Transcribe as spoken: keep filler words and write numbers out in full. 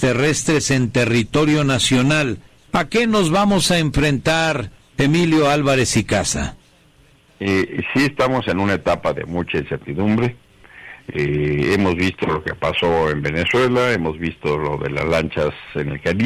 terrestres en territorio nacional. ¿A qué nos vamos a enfrentar, Emilio Álvarez y Casa? Eh, sí estamos en una etapa de mucha incertidumbre. Eh, hemos visto lo que pasó en Venezuela, hemos visto lo de las lanchas en el Caribe.